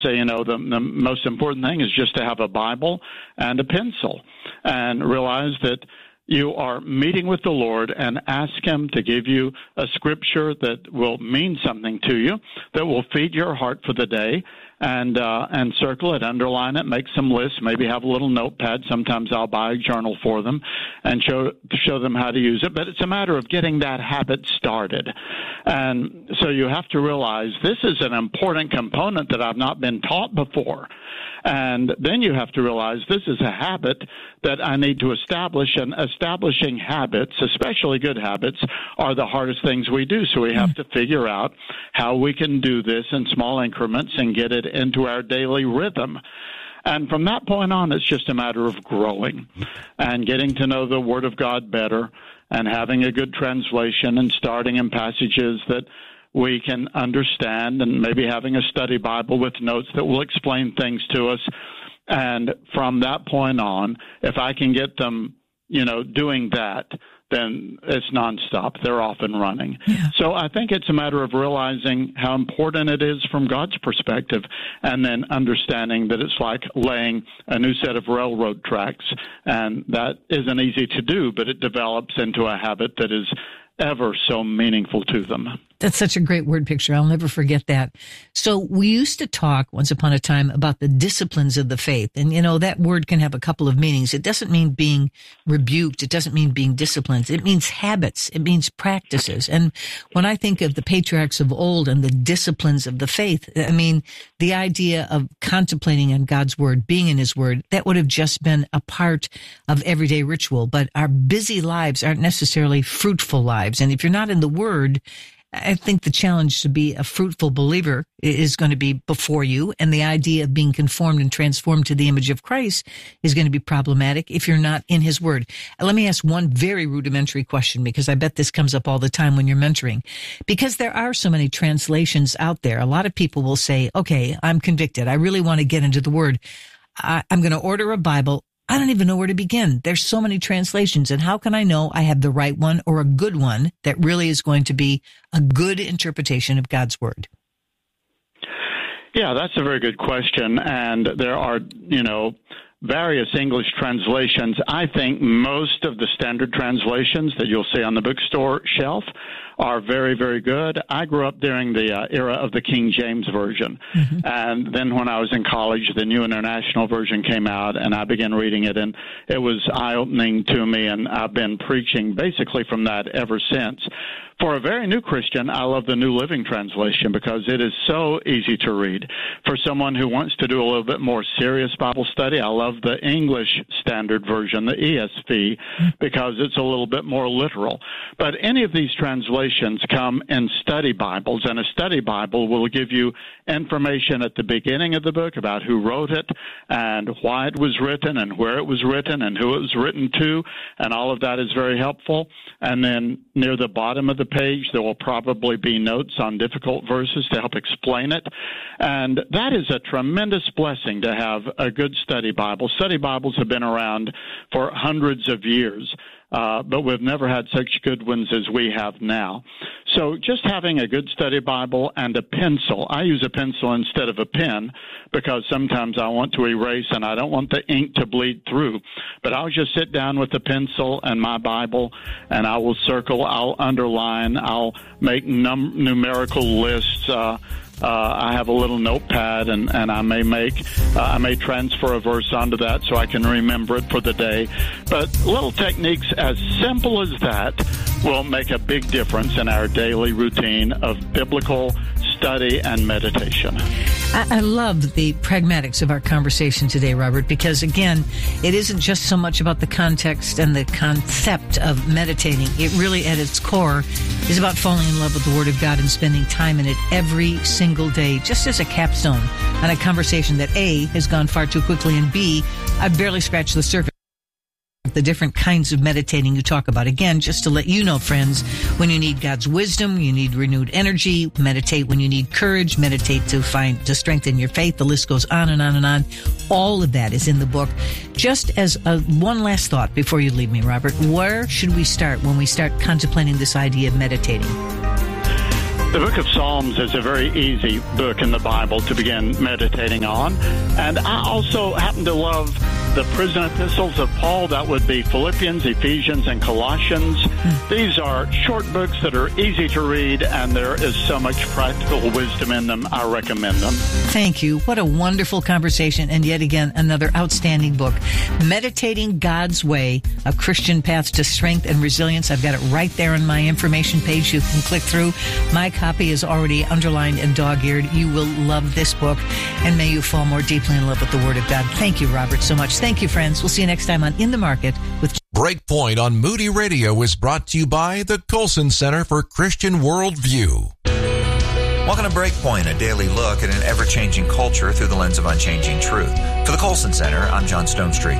say, the most important thing is just to have a Bible and a pencil and realize that you are meeting with the Lord and ask Him to give you a scripture that will mean something to you, that will feed your heart for the day, and circle it, underline it, make some lists, maybe have a little notepad. Sometimes I'll buy a journal for them and show them how to use it. But it's a matter of getting that habit started. And so you have to realize this is an important component that I've not been taught before. And then you have to realize this is a habit that I need to establish, and establishing habits, especially good habits, are the hardest things we do. So we have to figure out how we can do this in small increments and get it into our daily rhythm. And from that point on, it's just a matter of growing and getting to know the Word of God better and having a good translation and starting in passages that we can understand, and maybe having a study Bible with notes that will explain things to us. And from that point on, if I can get them, doing that, then it's nonstop. They're off and running. Yeah. So I think it's a matter of realizing how important it is from God's perspective, and then understanding that it's like laying a new set of railroad tracks. And that isn't easy to do, but it develops into a habit that is ever so meaningful to them. That's such a great word picture. I'll never forget that. So we used to talk once upon a time about the disciplines of the faith. And, that word can have a couple of meanings. It doesn't mean being rebuked. It doesn't mean being disciplined. It means habits. It means practices. And when I think of the patriarchs of old and the disciplines of the faith, I mean, the idea of contemplating on God's word, being in His word, that would have just been a part of everyday ritual. But our busy lives aren't necessarily fruitful lives. And if you're not in the word, I think the challenge to be a fruitful believer is going to be before you, and the idea of being conformed and transformed to the image of Christ is going to be problematic if you're not in His Word. Let me ask one very rudimentary question, because I bet this comes up all the time when you're mentoring. Because there are so many translations out there, a lot of people will say, okay, I'm convicted. I really want to get into the Word. I'm going to order a Bible. I don't even know where to begin. There's so many translations, and how can I know I have the right one or a good one that really is going to be a good interpretation of God's Word? Yeah, that's a very good question, and there are, various English translations. I think most of the standard translations that you'll see on the bookstore shelf are very, very good. I grew up during the era of the King James Version. Mm-hmm. And then when I was in college, the New International Version came out, and I began reading it, and it was eye-opening to me, and I've been preaching basically from that ever since. For a very new Christian, I love the New Living Translation because it is so easy to read. For someone who wants to do a little bit more serious Bible study, I love the English Standard Version, the ESV, because it's a little bit more literal. But any of these translations come in study Bibles, and a study Bible will give you information at the beginning of the book about who wrote it and why it was written and where it was written and who it was written to, and all of that is very helpful. And then near the bottom of the page, there will probably be notes on difficult verses to help explain it. And that is a tremendous blessing to have a good study Bible. Study Bibles have been around for hundreds of years, but we've never had such good ones as we have now. So just having a good study Bible and a pencil. I use a pencil instead of a pen because sometimes I want to erase and I don't want the ink to bleed through. But I'll just sit down with a pencil and my Bible, and I will circle, I'll underline, I'll make numerical lists. I have a little notepad, and I may transfer a verse onto that so I can remember it for the day. But little techniques as simple as that will make a big difference in our daily routine of biblical study and meditation. I love the pragmatics of our conversation today, Robert, because, again, it isn't just so much about the context and the concept of meditating. It really, at its core, is about falling in love with the Word of God and spending time in it every single day, just as a capstone on a conversation that, A, has gone far too quickly, and B, I've barely scratched the surface. The different kinds of meditating you talk about. Again, just to let you know, friends, when you need God's wisdom, you need renewed energy, meditate when you need courage, meditate to strengthen your faith. The list goes on and on and on. All of that is in the book. Just as one last thought before you leave me, Robert, where should we start when we start contemplating this idea of meditating? The book of Psalms is a very easy book in the Bible to begin meditating on. And I also happen to love the prison epistles of Paul. That would be Philippians, Ephesians, and Colossians. These are short books that are easy to read, and there is so much practical wisdom in them. I recommend them. Thank you. What a wonderful conversation, and yet again, another outstanding book. Meditating God's Way, A Christian Path to Strength and Resilience. I've got it right there on my information page. You can click through. My copy is already underlined and dog-eared. You will love this book, and may you fall more deeply in love with the Word of God. Thank you, Robert, so much. Thank you, friends. We'll see you next time on In the Market with Breakpoint on Moody Radio is brought to you by the Colson Center for Christian Worldview. Welcome to Breakpoint, a daily look at an ever-changing culture through the lens of unchanging truth. For the Colson Center, I'm John Stonestreet.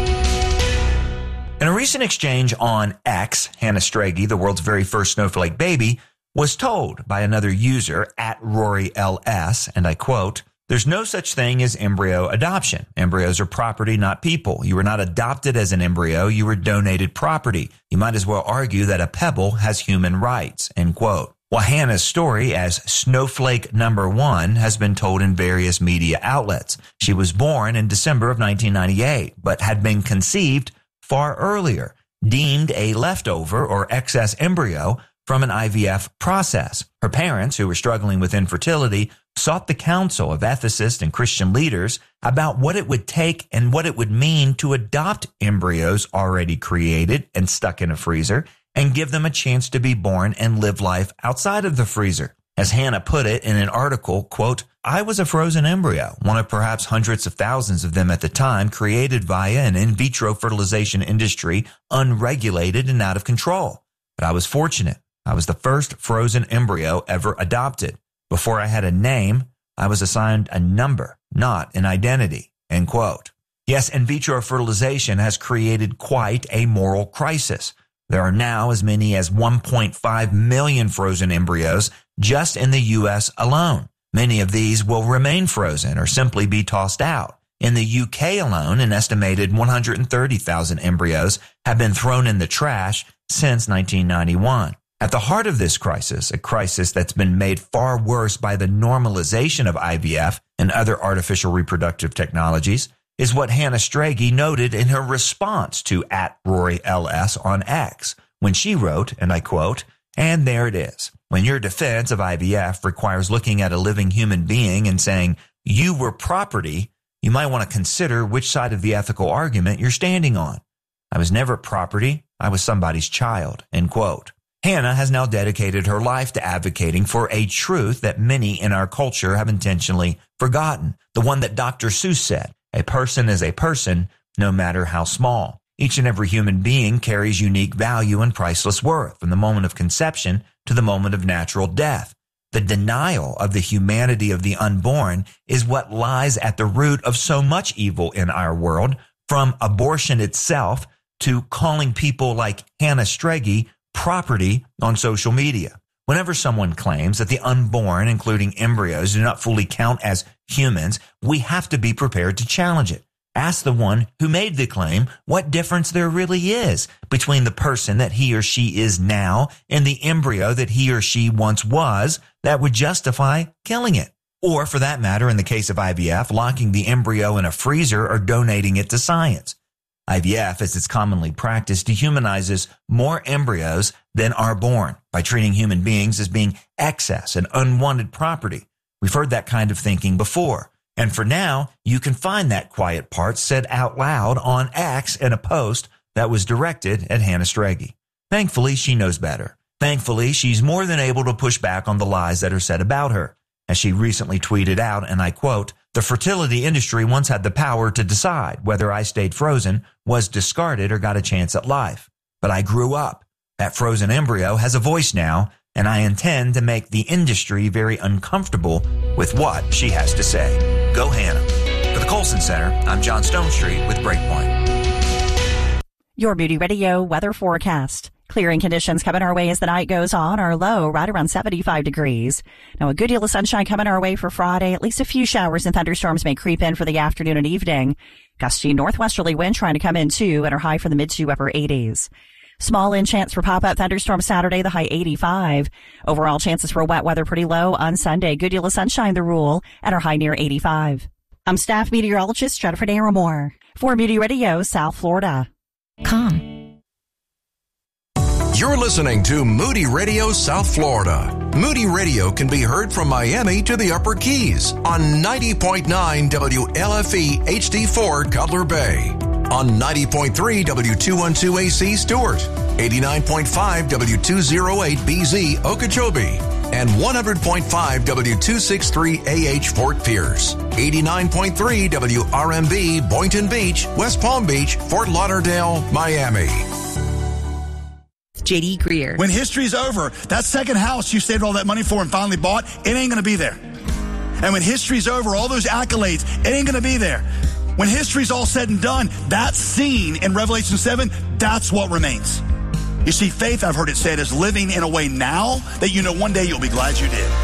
In a recent exchange on X, Hannah Strage, the world's very first snowflake baby, was told by another user at Rory LS, and I quote, "There's no such thing as embryo adoption. Embryos are property, not people. You were not adopted as an embryo. You were donated property. You might as well argue that a pebble has human rights," end quote. Well, Hannah's story as Snowflake Number 1 has been told in various media outlets. She was born in December of 1998, but had been conceived far earlier, deemed a leftover or excess embryo from an IVF process. Her parents, who were struggling with infertility, sought the counsel of ethicists and Christian leaders about what it would take and what it would mean to adopt embryos already created and stuck in a freezer and give them a chance to be born and live life outside of the freezer. As Hannah put it in an article, quote, "I was a frozen embryo, one of perhaps hundreds of thousands of them at the time, created via an in vitro fertilization industry, unregulated and out of control. But I was fortunate. I was the first frozen embryo ever adopted. Before I had a name, I was assigned a number, not an identity," end quote. Yes, in vitro fertilization has created quite a moral crisis. There are now as many as 1.5 million frozen embryos just in the U.S. alone. Many of these will remain frozen or simply be tossed out. In the UK alone, an estimated 130,000 embryos have been thrown in the trash since 1991. At the heart of this crisis, a crisis that's been made far worse by the normalization of IVF and other artificial reproductive technologies, is what Hannah Strage noted in her response to @RoryLS on X, when she wrote, and I quote, "And there it is. When your defense of IVF requires looking at a living human being and saying, 'You were property,' you might want to consider which side of the ethical argument you're standing on. I was never property. I was somebody's child," end quote. Hannah has now dedicated her life to advocating for a truth that many in our culture have intentionally forgotten, the one that Dr. Seuss said, "A person is a person, no matter how small." Each and every human being carries unique value and priceless worth from the moment of conception to the moment of natural death. The denial of the humanity of the unborn is what lies at the root of so much evil in our world, from abortion itself to calling people like Hannah Strage property on social media. Whenever someone claims that the unborn, including embryos, do not fully count as humans, we have to be prepared to challenge it. Ask the one who made the claim what difference there really is between the person that he or she is now and the embryo that he or she once was that would justify killing it. Or, for that matter, in the case of IVF, locking the embryo in a freezer or donating it to science. IVF, as it's commonly practiced, dehumanizes more embryos than are born by treating human beings as being excess and unwanted property. We've heard that kind of thinking before. And for now, you can find that quiet part said out loud on X in a post that was directed at Hannah Strage. Thankfully, she knows better. Thankfully, she's more than able to push back on the lies that are said about her. As she recently tweeted out, and I quote, "The fertility industry once had the power to decide whether I stayed frozen, was discarded, or got a chance at life. But I grew up. That frozen embryo has a voice now, and I intend to make the industry very uncomfortable with what she has to say." Go Hannah. For the Colson Center, I'm John Stonestreet with Breakpoint. Your Moody Radio weather forecast. Clearing conditions coming our way as the night goes on. Our low right around 75 degrees. Now a good deal of sunshine coming our way for Friday. At least a few showers and thunderstorms may creep in for the afternoon and evening. Gusty northwesterly wind trying to come in too, and our high for the mid to upper 80s. Small in chance for pop-up thunderstorms Saturday, the high 85. Overall chances for wet weather pretty low on Sunday. Good deal of sunshine, the rule, and our high near 85. I'm staff meteorologist Jennifer Naramore for Moody Radio, South Florida. Calm. You're listening to Moody Radio South Florida. Moody Radio can be heard from Miami to the Upper Keys on 90.9 WLFE HD4 Cutler Bay, on 90.3 W212 AC Stewart, 89.5 W208 BZ Okeechobee, and 100.5 W263 AH Fort Pierce, 89.3 WRMB Boynton Beach, West Palm Beach, Fort Lauderdale, Miami. J.D. Greer. When history's over, that second house you saved all that money for and finally bought, it ain't going to be there. And when history's over, all those accolades, it ain't going to be there. When history's all said and done, that scene in Revelation 7, that's what remains. You see, faith, I've heard it said, is living in a way now that you know one day you'll be glad you did.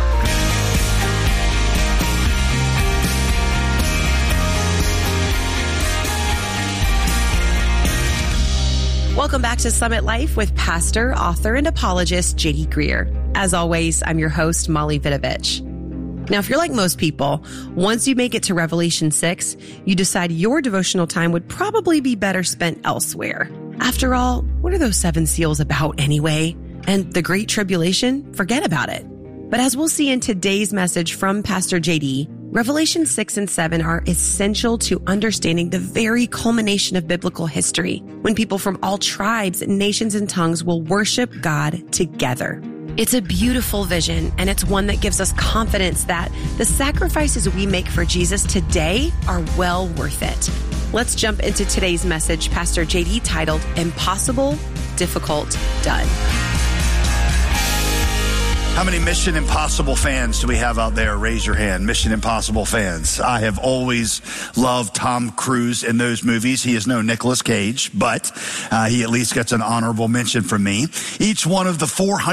Welcome back to Summit Life with pastor, author, and apologist J.D. Greer. As always, I'm your host, Molly Vidovich. Now, if you're like most people, once you make it to Revelation 6, you decide your devotional time would probably be better spent elsewhere. After all, what are those 7 seals about anyway? And the Great Tribulation? Forget about it. But as we'll see in today's message from Pastor J.D., Revelation 6 and 7 are essential to understanding the very culmination of biblical history, when people from all tribes, nations, and tongues will worship God together. It's a beautiful vision, and it's one that gives us confidence that the sacrifices we make for Jesus today are well worth it. Let's jump into today's message, Pastor J.D., titled Impossible, Difficult, Done. How many Mission Impossible fans do we have out there? Raise your hand. Mission Impossible fans. I have always loved Tom Cruise in those movies. He is no Nicolas Cage, but he at least gets an honorable mention from me. Each one of the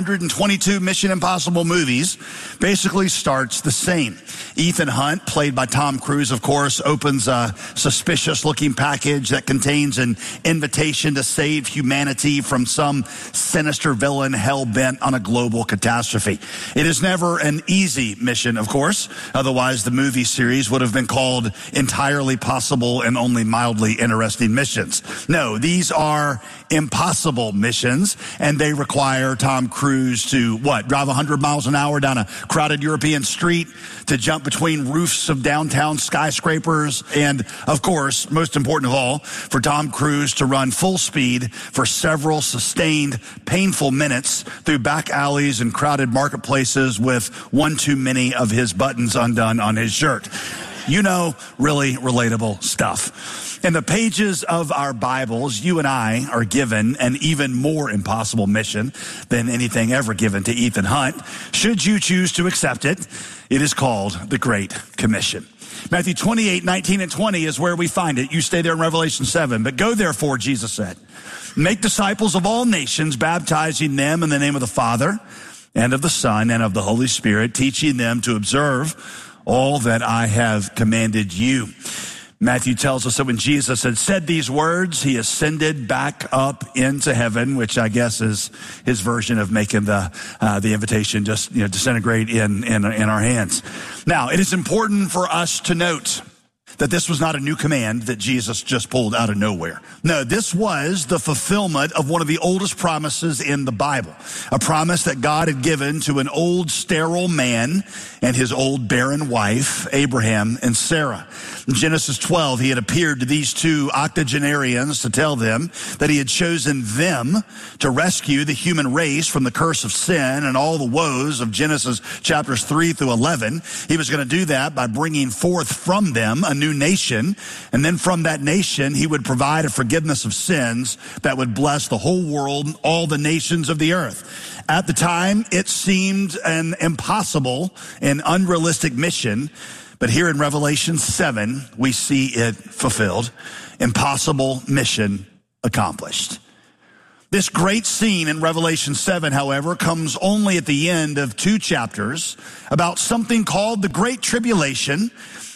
422 Mission Impossible movies basically starts the same. Ethan Hunt, played by Tom Cruise, of course, opens a suspicious-looking package that contains an invitation to save humanity from some sinister villain hell-bent on a global catastrophe. It is never an easy mission, of course. Otherwise, the movie series would have been called Entirely Possible and Only Mildly Interesting Missions. No, these are impossible missions, and they require Tom Cruise to, drive 100 miles an hour down a crowded European street, to jump between roofs of downtown skyscrapers, and, of course, most important of all, for Tom Cruise to run full speed for several sustained, painful minutes through back alleys and crowded marketplaces with one too many of his buttons undone on his shirt. You know, really relatable stuff. In the pages of our Bibles, you and I are given an even more impossible mission than anything ever given to Ethan Hunt. Should you choose to accept it, it is called the Great Commission. Matthew 28, 19 and 20 is where we find it. You stay there in Revelation 7. But go therefore, Jesus said, make disciples of all nations, baptizing them in the name of the Father and of the Son and of the Holy Spirit, teaching them to observe all that I have commanded you. Matthew tells us that when Jesus had said these words, he ascended back up into heaven, which I guess is his version of making the invitation just, disintegrate in our hands. Now, it is important for us to note that this was not a new command that Jesus just pulled out of nowhere. No, this was the fulfillment of one of the oldest promises in the Bible, a promise that God had given to an old sterile man and his old barren wife, Abraham and Sarah. In Genesis 12, he had appeared to these two octogenarians to tell them that he had chosen them to rescue the human race from the curse of sin and all the woes of Genesis chapters 3 through 11. He was going to do that by bringing forth from them a new nation, and then from that nation he would provide a forgiveness of sins that would bless the whole world, all the nations of the earth. At the time, it seemed an impossible and unrealistic mission, but here in Revelation 7, we see it fulfilled. Impossible mission accomplished. This great scene in Revelation 7, however, comes only at the end of 2 chapters about something called the Great Tribulation,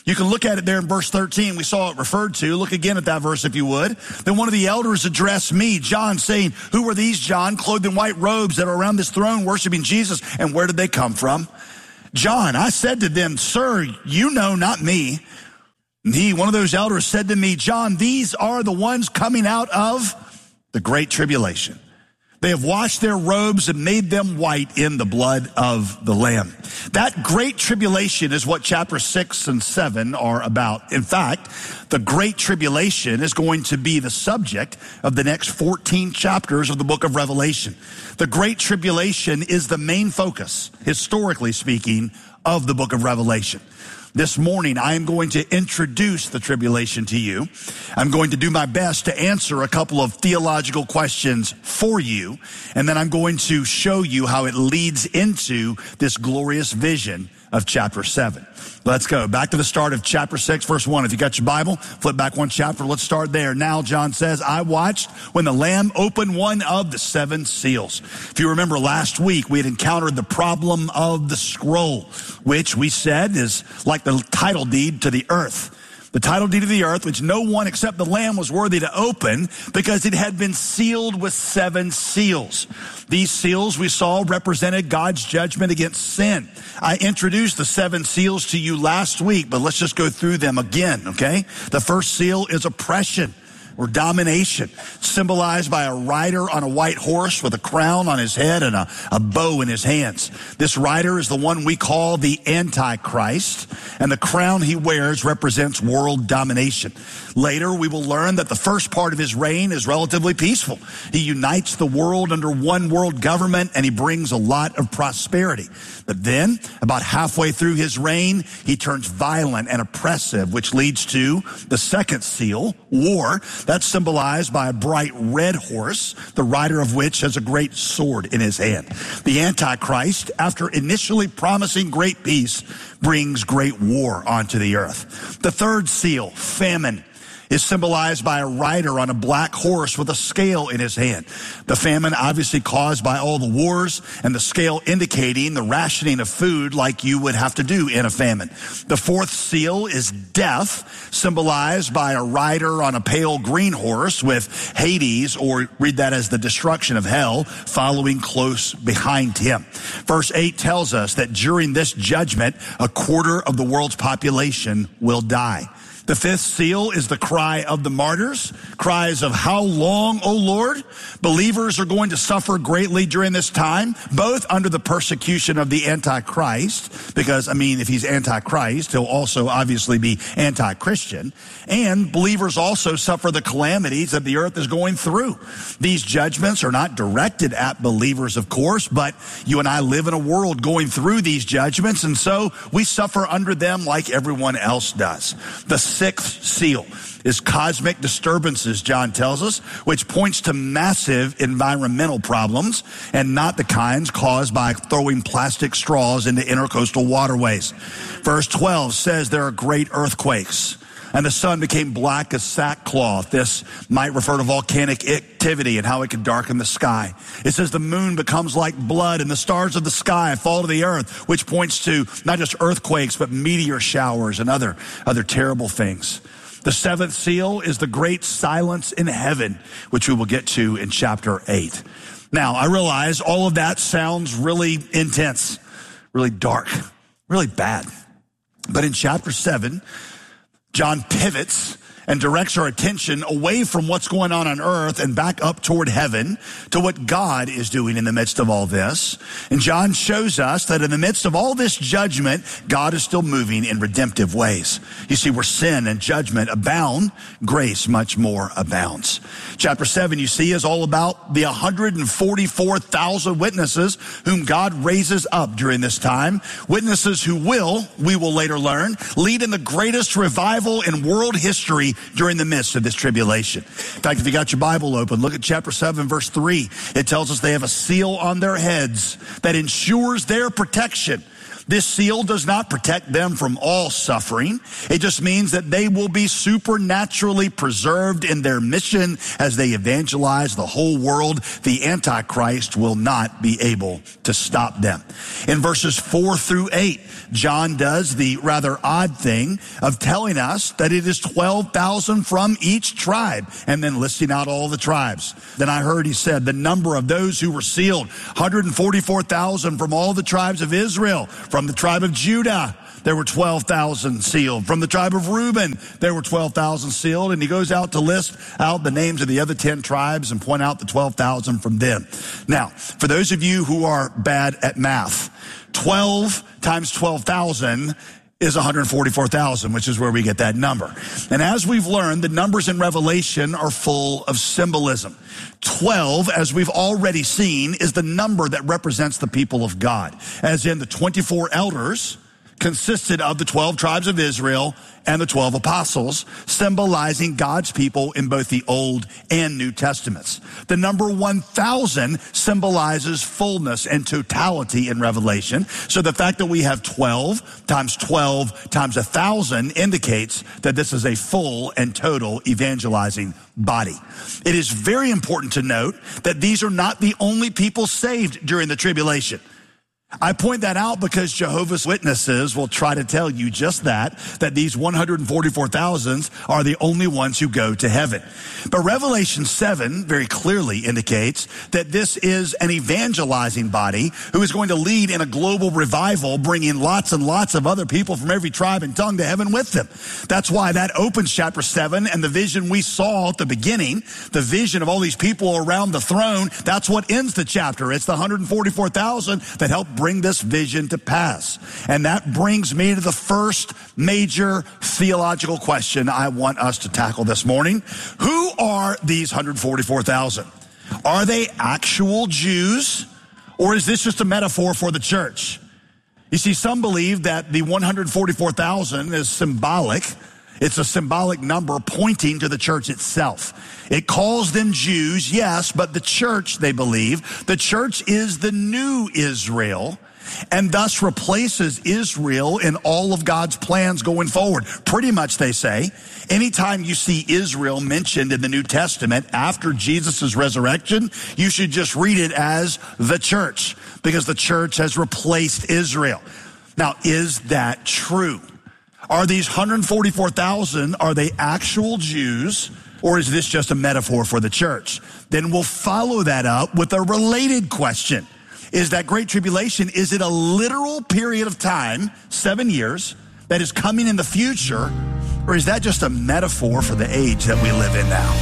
You can look at it there in verse 13. We saw it referred to. Look again at that verse if you would. Then one of the elders addressed me, John, saying, who are these, John, clothed in white robes that are around this throne worshiping Jesus? And where did they come from? John, I said to them, sir, you know not me. And he, one of those elders, said to me, John, these are the ones coming out of the great tribulation. They have washed their robes and made them white in the blood of the Lamb. That great tribulation is what chapter 6 and 7 are about. In fact, the great tribulation is going to be the subject of the next 14 chapters of the book of Revelation. The great tribulation is the main focus, historically speaking, of the book of Revelation. This morning, I am going to introduce the tribulation to you. I'm going to do my best to answer a couple of theological questions for you, and then I'm going to show you how it leads into this glorious vision of chapter 7. Let's go back to the start of chapter 6, verse 1. If you got your Bible, flip back one chapter. Let's start there. Now, John says, I watched when the Lamb opened one of the 7 seals. If you remember last week, we had encountered the problem of the scroll, which we said is like the title deed to the earth. The title deed of the earth, which no one except the Lamb was worthy to open because it had been sealed with 7 seals. These seals we saw represented God's judgment against sin. I introduced the 7 seals to you last week, but let's just go through them again, okay? The first seal is oppression or domination, symbolized by a rider on a white horse with a crown on his head and a bow in his hands. This rider is the one we call the Antichrist, and the crown he wears represents world domination. Later, we will learn that the first part of his reign is relatively peaceful. He unites the world under one world government, and he brings a lot of prosperity. But then, about halfway through his reign, he turns violent and oppressive, which leads to the second seal, war. That's symbolized by a bright red horse, the rider of which has a great sword in his hand. The Antichrist, after initially promising great peace, brings great war onto the earth. The third seal, famine, is symbolized by a rider on a black horse with a scale in his hand. The famine obviously caused by all the wars, and the scale indicating the rationing of food like you would have to do in a famine. The fourth seal is death, symbolized by a rider on a pale green horse with Hades, or read that as the destruction of hell, following close behind him. Verse 8 tells us that during this judgment, a quarter of the world's population will die. The fifth seal is the cry of the martyrs, cries of how long, O Lord? Believers are going to suffer greatly during this time, both under the persecution of the Antichrist, because, if he's Antichrist, he'll also obviously be anti-Christian, and believers also suffer the calamities that the earth is going through. These judgments are not directed at believers, of course, but you and I live in a world going through these judgments, and so we suffer under them like everyone else does. The sixth seal is cosmic disturbances, John tells us, which points to massive environmental problems and not the kinds caused by throwing plastic straws into intercoastal waterways. Verse 12 says there are great earthquakes, and the sun became black as sackcloth. This might refer to volcanic activity and how it can darken the sky. It says the moon becomes like blood and the stars of the sky fall to the earth, which points to not just earthquakes, but meteor showers and other terrible things. The seventh seal is the great silence in heaven, which we will get to in chapter 8. Now, I realize all of that sounds really intense, really dark, really bad. But in chapter 7, John pivots and directs our attention away from what's going on earth and back up toward heaven to what God is doing in the midst of all this. And John shows us that in the midst of all this judgment, God is still moving in redemptive ways. You see, where sin and judgment abound, grace much more abounds. Chapter 7, you see, is all about the 144,000 witnesses whom God raises up during this time. Witnesses who we will later learn, lead in the greatest revival in world history during the midst of this tribulation. In fact, if you got your Bible open, look at chapter 7, verse 3. It tells us they have a seal on their heads that ensures their protection. This seal does not protect them from all suffering. It just means that they will be supernaturally preserved in their mission as they evangelize the whole world. The Antichrist will not be able to stop them. In verses 4 through 8, John does the rather odd thing of telling us that it is 12,000 from each tribe, and then listing out all the tribes. Then I heard he said the number of those who were sealed, 144,000 from all the tribes of Israel. From the tribe of Judah, there were 12,000 sealed. From the tribe of Reuben, there were 12,000 sealed. And he goes out to list out the names of the other 10 tribes and point out the 12,000 from them. Now, for those of you who are bad at math, 12 times 12,000 is 144,000, which is where we get that number. And as we've learned, the numbers in Revelation are full of symbolism. 12, as we've already seen, is the number that represents the people of God. As in the 24 elders consisted of the 12 tribes of Israel and the 12 apostles, symbolizing God's people in both the Old and New Testaments. The number 1,000 symbolizes fullness and totality in Revelation. So the fact that we have 12 times 1,000 indicates that this is a full and total evangelizing body. It is very important to note that these are not the only people saved during the tribulation. I point that out because Jehovah's Witnesses will try to tell you just that these 144,000 are the only ones who go to heaven. But Revelation 7 very clearly indicates that this is an evangelizing body who is going to lead in a global revival, bringing lots and lots of other people from every tribe and tongue to heaven with them. That's why that opens chapter 7, and the vision we saw at the beginning, the vision of all these people around the throne, that's what ends the chapter. It's the 144,000 that help bring this vision to pass. And that brings me to the first major theological question I want us to tackle this morning. Who are these 144,000? Are they actual Jews, or is this just a metaphor for the church? You see, some believe that the 144,000 is symbolic. It's a symbolic number pointing to the church itself. It calls them Jews, yes, but the church, they believe, the church is the new Israel, and thus replaces Israel in all of God's plans going forward. Pretty much, they say, anytime you see Israel mentioned in the New Testament after Jesus' resurrection, you should just read it as the church, because the church has replaced Israel. Now, is that true? Are these 144,000, are they actual Jews, or is this just a metaphor for the church? Then we'll follow that up with a related question. Is that Great Tribulation, is it a literal period of time, 7 years, that is coming in the future, or is that just a metaphor for the age that we live in now?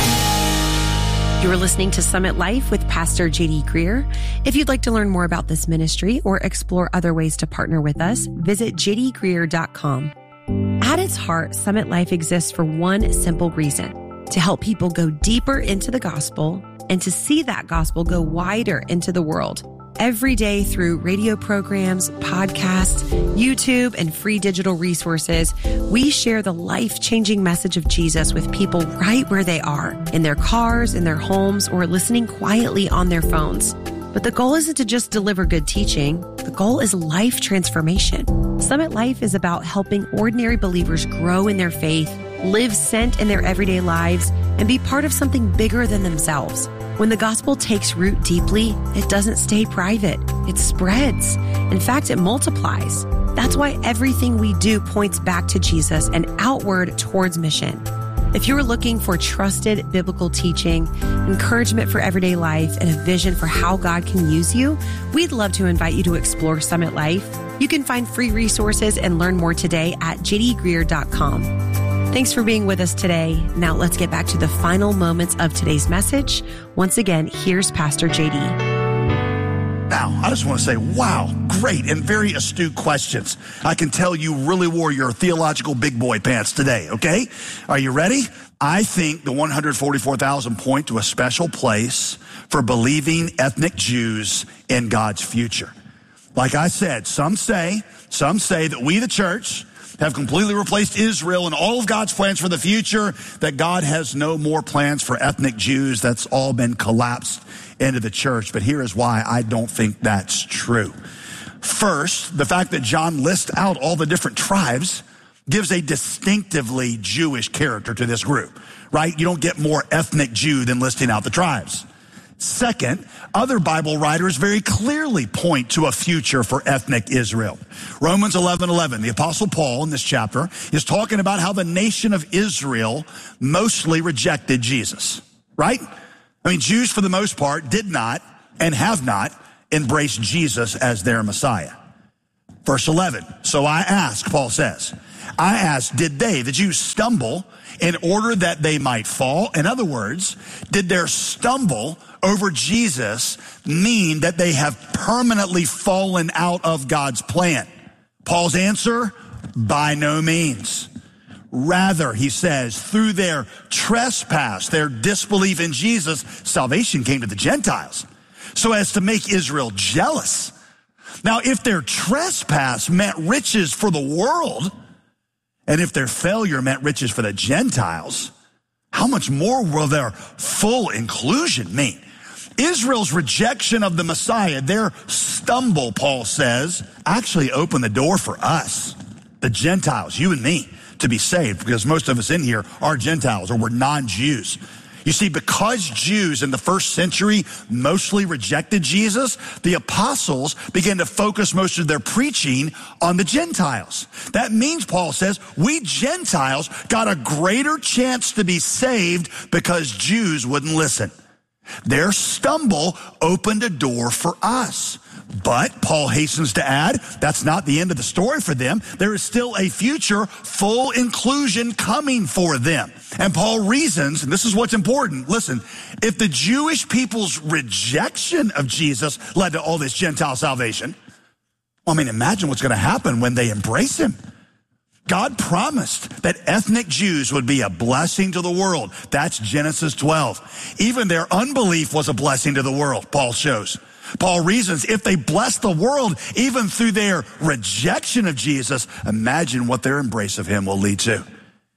You are listening to Summit Life with Pastor J.D. Greer. If you'd like to learn more about this ministry or explore other ways to partner with us, visit jdgreer.com. At its heart, Summit Life exists for one simple reason: to help people go deeper into the gospel and to see that gospel go wider into the world. Every day through radio programs, podcasts, YouTube, and free digital resources, we share the life-changing message of Jesus with people right where they are, in their cars, in their homes, or listening quietly on their phones. But the goal isn't to just deliver good teaching. The goal is life transformation. Summit Life is about helping ordinary believers grow in their faith, live sent in their everyday lives, and be part of something bigger than themselves. When the gospel takes root deeply, it doesn't stay private. It spreads. In fact, it multiplies. That's why everything we do points back to Jesus and outward towards mission. If you're looking for trusted biblical teaching, encouragement for everyday life, and a vision for how God can use you, we'd love to invite you to explore Summit Life. You can find free resources and learn more today at jdgreer.com. Thanks for being with us today. Now let's get back to the final moments of today's message. Once again, here's Pastor JD. Now, I just want to say, wow, great and very astute questions. I can tell you really wore your theological big boy pants today, okay? Are you ready? I think the 144,000 point to a special place for believing ethnic Jews in God's future. Like I said, some say that we, the church, have completely replaced Israel and all of God's plans for the future, that God has no more plans for ethnic Jews. That's all been collapsed into the church. But here is why I don't think that's true. First, the fact that John lists out all the different tribes gives a distinctively Jewish character to this group, right? You don't get more ethnic Jew than listing out the tribes. Second, other Bible writers very clearly point to a future for ethnic Israel. Romans 11:11, the Apostle Paul in this chapter is talking about how the nation of Israel mostly rejected Jesus, right? I mean, Jews for the most part did not and have not embraced Jesus as their Messiah. Verse 11, so I ask, Paul says, I ask, did they, the Jews, stumble in order that they might fall? In other words, did their stumble over Jesus mean that they have permanently fallen out of God's plan? Paul's answer, by no means. Rather, he says, through their trespass, their disbelief in Jesus, salvation came to the Gentiles, so as to make Israel jealous. Now, if their trespass meant riches for the world, and if their failure meant riches for the Gentiles, how much more will their full inclusion mean? Israel's rejection of the Messiah, their stumble, Paul says, actually opened the door for us, the Gentiles, you and me, to be saved, because most of us in here are Gentiles or we're non-Jews. You see, because Jews in the first century mostly rejected Jesus, the apostles began to focus most of their preaching on the Gentiles. That means, Paul says, we Gentiles got a greater chance to be saved because Jews wouldn't listen. Their stumble opened a door for us. But, Paul hastens to add, that's not the end of the story for them. There is still a future full inclusion coming for them. And Paul reasons, and this is what's important, listen, if the Jewish people's rejection of Jesus led to all this Gentile salvation, well, I mean, imagine what's going to happen when they embrace him. God promised that ethnic Jews would be a blessing to the world. That's Genesis 12. Even their unbelief was a blessing to the world, Paul shows. Paul reasons if they bless the world, even through their rejection of Jesus, imagine what their embrace of him will lead to.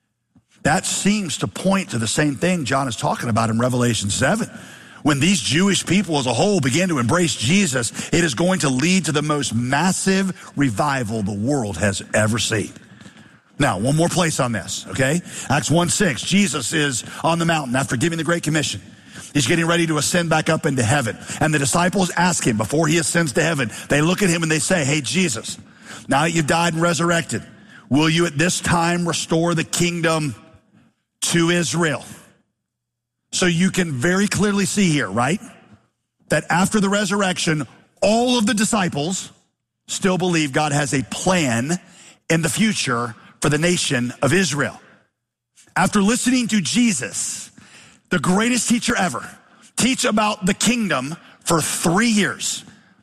That seems to point to the same thing John is talking about in Revelation 7. When these Jewish people as a whole begin to embrace Jesus, it is going to lead to the most massive revival the world has ever seen. Now, one more place on this, okay? Acts 1:6, Jesus is on the mountain after giving the Great Commission. He's getting ready to ascend back up into heaven. And the disciples ask him before he ascends to heaven, they look at him and they say, hey, Jesus, now that you've died and resurrected, will you at this time restore the kingdom to Israel? So you can very clearly see here, right, that after the resurrection, all of the disciples still believe God has a plan in the future for the nation of Israel. After listening to Jesus, the greatest teacher ever, teach about the kingdom for 3 years,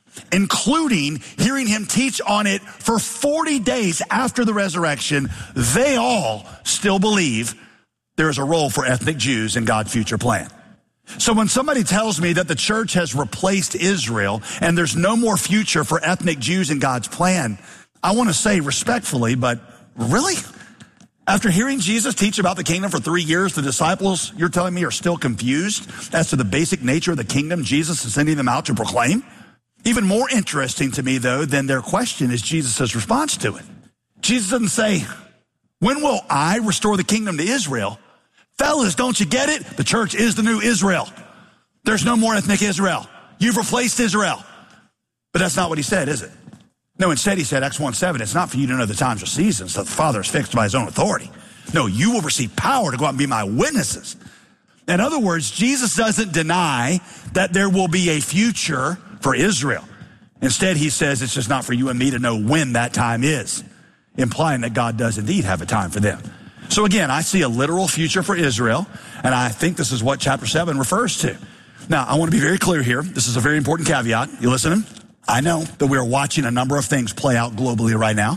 including hearing him teach on it for 40 days after the resurrection, they all still believe there is a role for ethnic Jews in God's future plan. So when somebody tells me that the church has replaced Israel and there's no more future for ethnic Jews in God's plan, I want to say respectfully, but really? After hearing Jesus teach about the kingdom for 3 years, the disciples, you're telling me, are still confused as to the basic nature of the kingdom Jesus is sending them out to proclaim? Even more interesting to me, though, than their question is Jesus' response to it. Jesus doesn't say, when will I restore the kingdom to Israel? Fellas, don't you get it? The church is the new Israel. There's no more ethnic Israel. You've replaced Israel. But that's not what he said, is it? No, instead he said, Acts 1:7, it's not for you to know the times or seasons that the Father is fixed by his own authority. No, you will receive power to go out and be my witnesses. In other words, Jesus doesn't deny that there will be a future for Israel. Instead, he says it's just not for you and me to know when that time is, implying that God does indeed have a time for them. So again, I see a literal future for Israel, and I think this is what chapter 7 refers to. Now, I want to be very clear here. This is a very important caveat. You listening? I know that we are watching a number of things play out globally right now.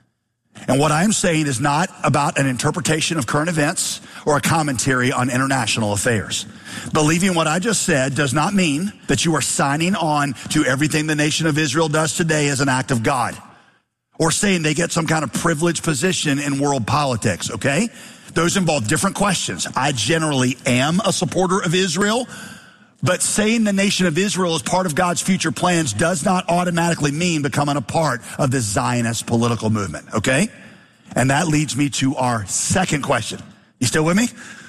And what I'm saying is not about an interpretation of current events or a commentary on international affairs. Believing what I just said does not mean that you are signing on to everything the nation of Israel does today as an act of God, or saying they get some kind of privileged position in world politics, okay? Those involve different questions. I generally am a supporter of Israel But saying the nation of Israel is part of God's future plans does not automatically mean becoming a part of this Zionist political movement, okay? And that leads me to our second question. You still with me?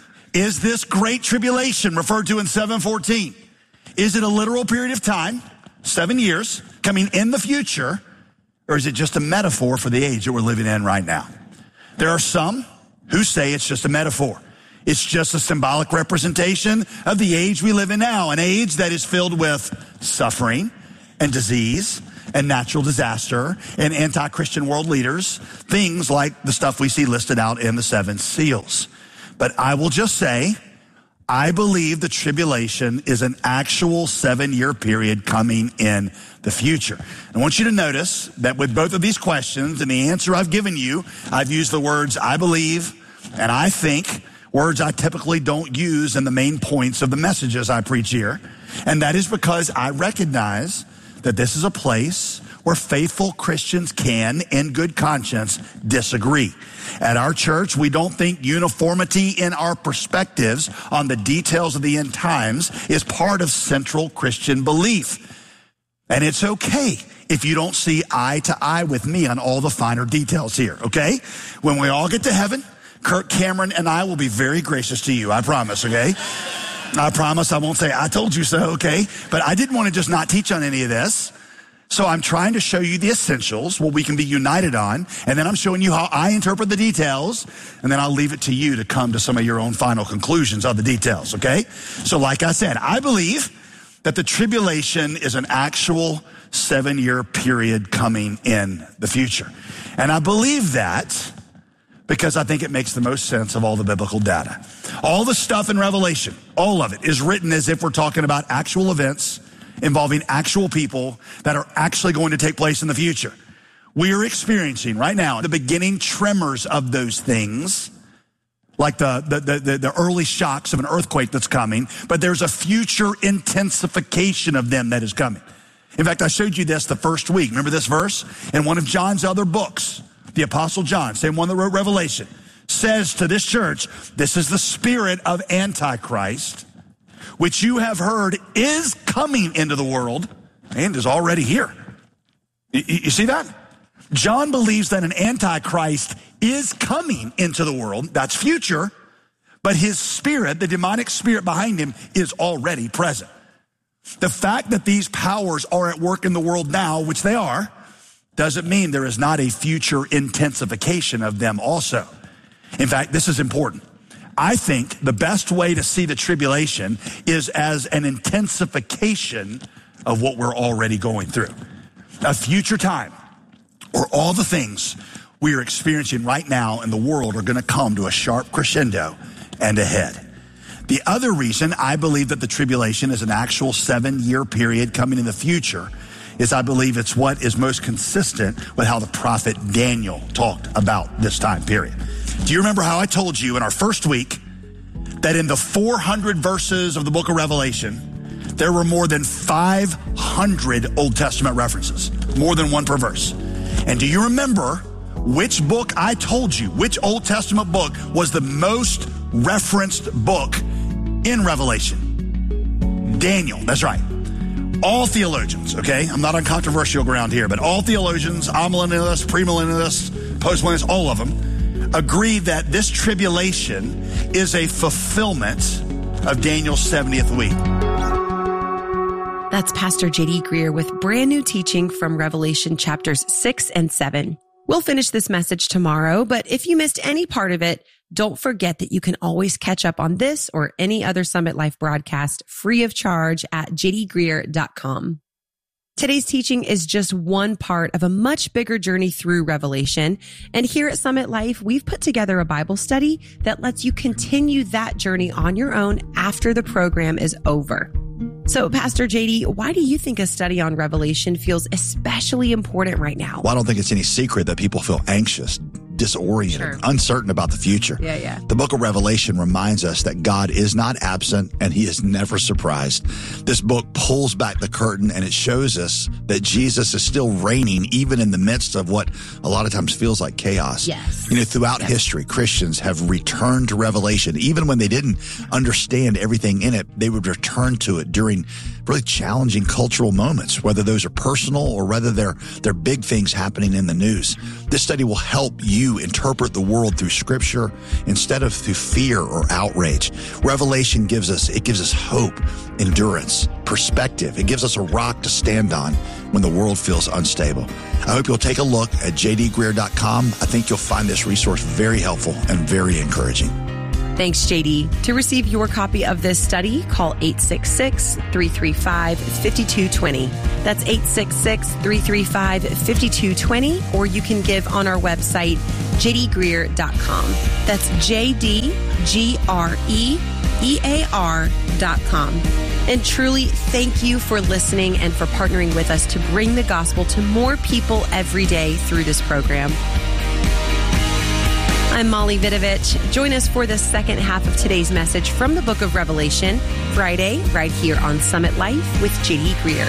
Is this great tribulation referred to in 7:14? Is it a literal period of time, 7 years, coming in the future, or is it just a metaphor for the age that we're living in right now? There are some who say it's just a metaphor. It's just a symbolic representation of the age we live in now, an age that is filled with suffering and disease and natural disaster and anti-Christian world leaders, things like the stuff we see listed out in the 7 seals. But I will just say, I believe the tribulation is an actual 7-year period coming in the future. I want you to notice that with both of these questions and the answer I've given you, I've used the words I believe and I think, words I typically don't use in the main points of the messages I preach here. And that is because I recognize that this is a place where faithful Christians can, in good conscience, disagree. At our church, we don't think uniformity in our perspectives on the details of the end times is part of central Christian belief. And it's okay if you don't see eye to eye with me on all the finer details here, okay? When we all get to heaven, Kirk Cameron and I will be very gracious to you, I promise, okay? I promise I won't say, I told you so, okay? But I didn't want to just not teach on any of this. So I'm trying to show you the essentials, what we can be united on, and then I'm showing you how I interpret the details, and then I'll leave it to you to come to some of your own final conclusions of the details, okay? So like I said, I believe that the tribulation is an actual 7-year period coming in the future. And I believe that because I think it makes the most sense of all the biblical data. All the stuff in Revelation, all of it is written as if we're talking about actual events involving actual people that are actually going to take place in the future. We are experiencing right now the beginning tremors of those things, like the early shocks of an earthquake that's coming, but there's a future intensification of them that is coming. In fact, I showed you this the first week. Remember this verse? In one of John's other books, the Apostle John, same one that wrote Revelation, says to this church, this is the spirit of Antichrist, which you have heard is coming into the world and is already here. You see that? John believes that an Antichrist is coming into the world. That's future, but his spirit, the demonic spirit behind him, is already present. The fact that these powers are at work in the world now, which they are, doesn't mean there is not a future intensification of them also. In fact, this is important. I think the best way to see the tribulation is as an intensification of what we're already going through. A future time where all the things we are experiencing right now in the world are going to come to a sharp crescendo and a head. The other reason I believe that the tribulation is an actual 7-year period coming in the future is I believe it's what is most consistent with how the prophet Daniel talked about this time period. Do you remember how I told you in our first week that in the 400 verses of the book of Revelation, there were more than 500 Old Testament references, more than one per verse? And do you remember which book I told you, which Old Testament book was the most referenced book in Revelation? Daniel, that's right. All theologians, okay? I'm not on controversial ground here, but all theologians, amillennialists, premillennialists, postmillennialists, all of them, agree that this tribulation is a fulfillment of Daniel's 70th week. That's Pastor J.D. Greear with brand new teaching from Revelation chapters 6 and 7. We'll finish this message tomorrow, but if you missed any part of it, don't forget that you can always catch up on this or any other Summit Life broadcast free of charge at jdgreear.com. Today's teaching is just one part of a much bigger journey through Revelation. And here at Summit Life, we've put together a Bible study that lets you continue that journey on your own after the program is over. So, Pastor JD, why do you think a study on Revelation feels especially important right now? Well, I don't think it's any secret that people feel anxious disoriented, uncertain about the future. Yeah. The book of Revelation reminds us that God is not absent and he is never surprised. This book pulls back the curtain and it shows us that Jesus is still reigning even in the midst of what a lot of times feels like chaos. Yes. Throughout history, Christians have returned to Revelation. Even when they didn't understand everything in it, they would return to it during really challenging cultural moments, whether those are personal or whether they're big things happening in the news. This study will help you interpret the world through Scripture instead of through fear or outrage. Revelation gives us hope, endurance, perspective. It gives us a rock to stand on when the world feels unstable. I hope you'll take a look at jdgreer.com. I think you'll find this resource very helpful and very encouraging. Thanks, JD. To receive your copy of this study, call 866-335-5220. That's 866-335-5220, or you can give on our website, jdgreer.com. That's jdgreear.com. And truly, thank you for listening and for partnering with us to bring the gospel to more people every day through this program. I'm Molly Vidovich. Join us for the second half of today's message from the book of Revelation, Friday, right here on Summit Life with J.D. Greer.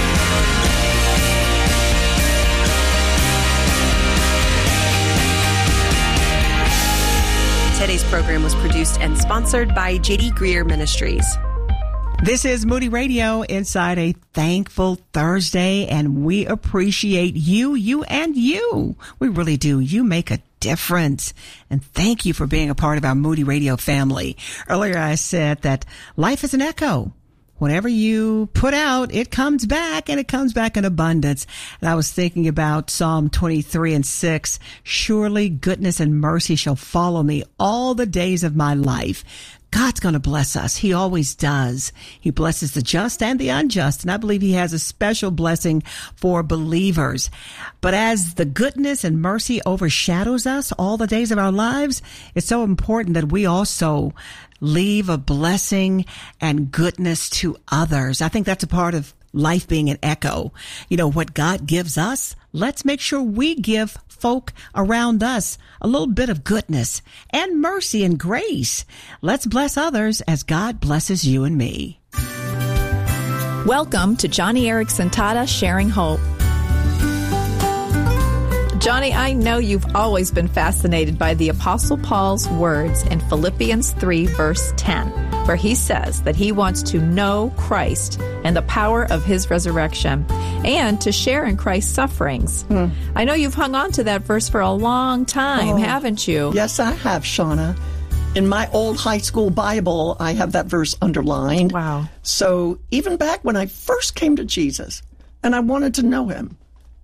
Today's program was produced and sponsored by J.D. Greer Ministries. This is Moody Radio inside a thankful Thursday, and we appreciate you. We really do. You make a difference. And thank you for being a part of our Moody Radio family. Earlier I said that life is an echo. Whatever you put out, it comes back, and it comes back in abundance. And I was thinking about Psalm 23:6. Surely goodness and mercy shall follow me all the days of my life. God's going to bless us. He always does. He blesses the just and the unjust. And I believe he has a special blessing for believers. But as the goodness and mercy overshadows us all the days of our lives, it's so important that we also leave a blessing and goodness to others. I think that's a part of life being an echo. What God gives us, let's make sure we give folk around us a little bit of goodness and mercy and grace. Let's bless others as God blesses you and me. Welcome to Johnny Erickson Tata Sharing Hope. Johnny, I know you've always been fascinated by the Apostle Paul's words in Philippians 3, verse 10, where he says that he wants to know Christ and the power of his resurrection and to share in Christ's sufferings. I know you've hung on to that verse for a long time, haven't you? Yes, I have, Shauna. In my old high school Bible, I have that verse underlined. Wow. So even back when I first came to Jesus and I wanted to know him,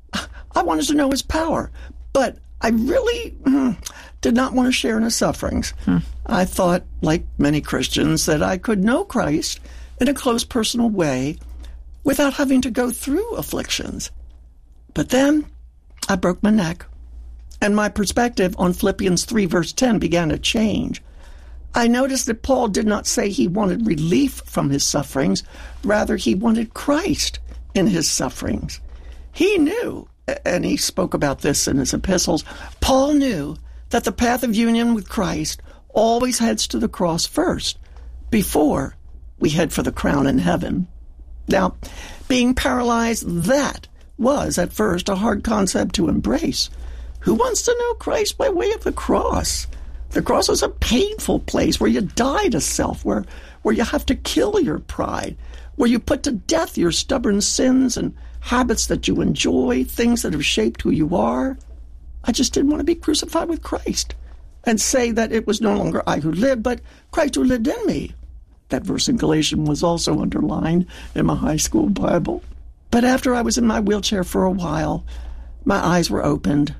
I wanted to know his power, but I really did not want to share in his sufferings. I thought, like many Christians, that I could know Christ in a close personal way without having to go through afflictions. But then I broke my neck, and my perspective on Philippians 3, verse 10 began to change. I noticed that Paul did not say he wanted relief from his sufferings. Rather, he wanted Christ in his sufferings. He knew, and he spoke about this in his epistles, Paul knew that the path of union with Christ always heads to the cross first, before we head for the crown in heaven. Now, being paralyzed, that was at first a hard concept to embrace. Who wants to know Christ by way of the cross? The cross is a painful place where you die to self, where you have to kill your pride, where you put to death your stubborn sins and habits that you enjoy, things that have shaped who you are. I just didn't want to be crucified with Christ and say that it was no longer I who lived, but Christ who lived in me. That verse in Galatians was also underlined in my high school Bible. But after I was in my wheelchair for a while, my eyes were opened.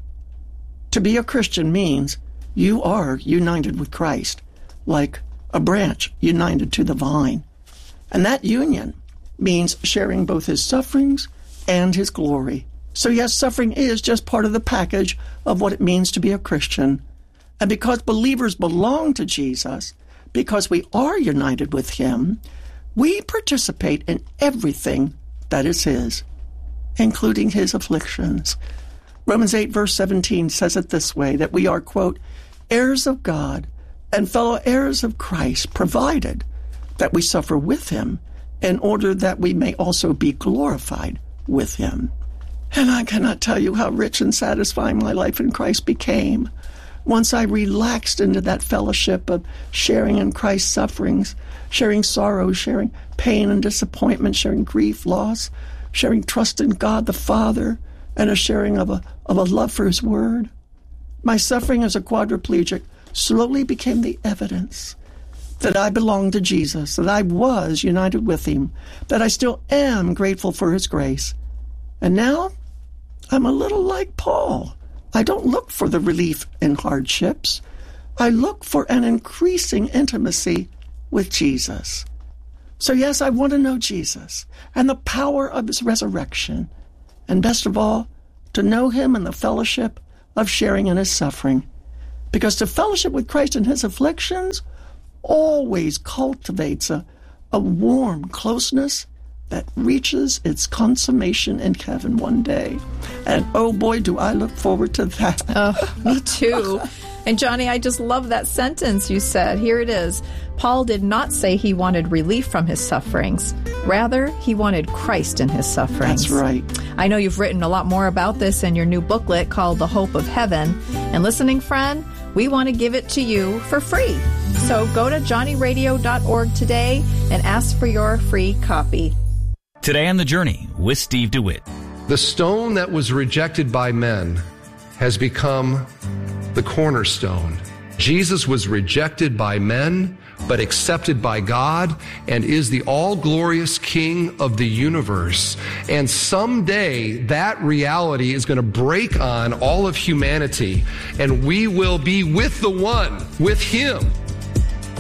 To be a Christian means you are united with Christ, like a branch united to the vine. And that union means sharing both his sufferings and his glory. So yes, suffering is just part of the package of what it means to be a Christian. And because believers belong to Jesus, because we are united with him, we participate in everything that is his, including his afflictions. Romans 8, verse 17 says it this way, that we are, quote, heirs of God and fellow heirs of Christ, provided that we suffer with him in order that we may also be glorified with him. And I cannot tell you how rich and satisfying my life in Christ became once I relaxed into that fellowship of sharing in Christ's sufferings, sharing sorrow, sharing pain and disappointment, sharing grief, loss, sharing trust in God the Father, and a sharing of a love for his word. My suffering as a quadriplegic slowly became the evidence that I belonged to Jesus, that I was united with him, that I still am grateful for his grace. And now I'm a little like Paul. I don't look for the relief in hardships. I look for an increasing intimacy with Jesus. So yes, I want to know Jesus and the power of his resurrection. And best of all, to know him in the fellowship of sharing in his suffering. Because to fellowship with Christ in his afflictions always cultivates a warm closeness that reaches its consummation in heaven one day. And oh boy, do I look forward to that. Oh, me too. And Johnny, I just love that sentence you said. Here it is. Paul did not say he wanted relief from his sufferings. Rather, he wanted Christ in his sufferings. That's right. I know you've written a lot more about this in your new booklet called The Hope of Heaven. And listening friend, we want to give it to you for free. So go to johnnyradio.org today and ask for your free copy. Today on The Journey with Steve DeWitt. The stone that was rejected by men has become the cornerstone. Jesus was rejected by men, but accepted by God, and is the all-glorious King of the universe. And someday that reality is going to break on all of humanity, and we will be with the one, with him,